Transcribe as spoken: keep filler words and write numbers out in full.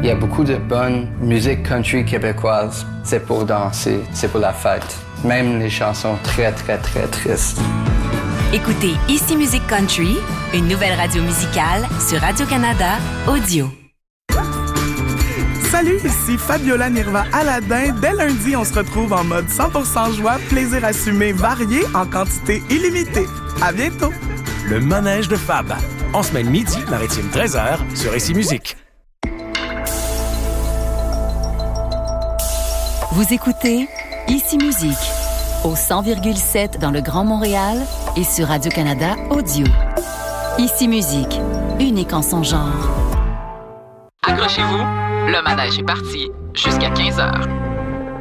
Il y a beaucoup de bonne musique country québécoise. C'est pour danser, c'est pour la fête. Même les chansons très, très, très tristes. Écoutez Ici Musique Country, une nouvelle radio musicale sur Radio-Canada Audio. Salut, ici Fabiola Nirva Aladin. Dès lundi, on se retrouve en mode cent pour cent joie, plaisir assumé, varié, en quantité illimitée. À bientôt! Le manège de Fab. En semaine midi, maritime treize heures, sur Ici Musique. Vous écoutez Ici Musique, au cent virgule sept dans le Grand Montréal et sur Radio-Canada Audio. Ici Musique, unique en son genre. Accrochez-vous, le manège est parti jusqu'à quinze heures.